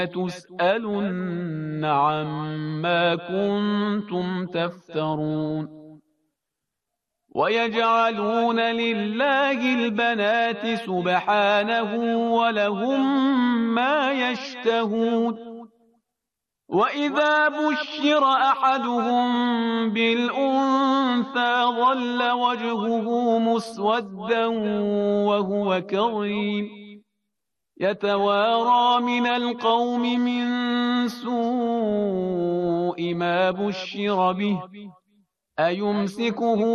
لتسألن عما كنتم تفترون ويجعلون لله البنات سبحانه ولهم ما يشتهون وإذا بشر أحدهم بالأنثى ظل وجهه مسودا وهو كظيم يتوارى من القوم من سوء ما بشر به أيمسكه